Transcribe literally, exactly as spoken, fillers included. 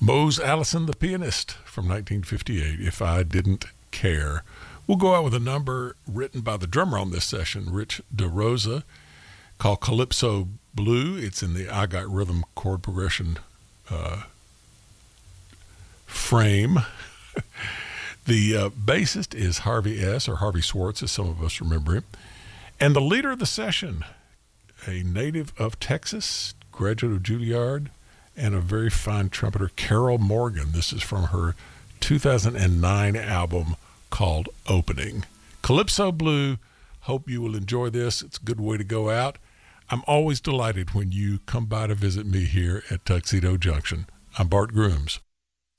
Mose Allison, the pianist, from nineteen fifty-eight, If I Didn't Care. We'll go out with a number written by the drummer on this session, Rich DeRosa, called Calypso Blue. It's in the I Got Rhythm chord progression uh, frame. The uh, bassist is Harvey S., or Harvey Swartz, as some of us remember him. And the leader of the session, a native of Texas, graduate of Juilliard, and a very fine trumpeter, Carol Morgan. This is from her two thousand nine album called Opening. Calypso Blue. Hope you will enjoy this. It's a good way to go out. I'm always delighted when you come by to visit me here at Tuxedo Junction. I'm Bart Grooms.